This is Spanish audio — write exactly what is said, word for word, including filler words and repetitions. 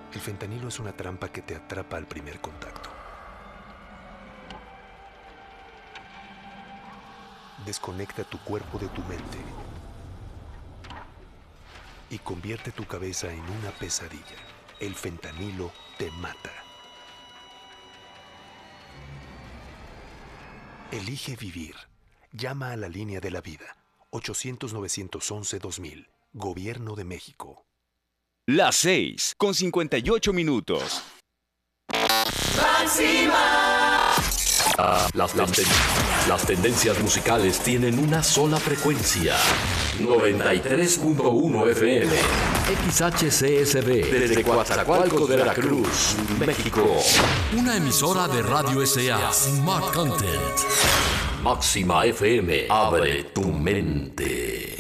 El fentanilo es una trampa que te atrapa al primer contacto. Desconecta tu cuerpo de tu mente y convierte tu cabeza en una pesadilla. El fentanilo te mata. Elige vivir. Llama a la línea de la vida. ochocientos, novecientos once, dos mil. Gobierno de México. Las seis con cincuenta y ocho minutos. ¡Máxima! Ah, las, las, ten las tendencias musicales tienen una sola frecuencia. noventa y tres punto uno F M. X H C S B. Desde Coatzacoalcos, Veracruz, México. Una emisora de Radio S A. Smart Content. Máxima F M. Abre tu mente.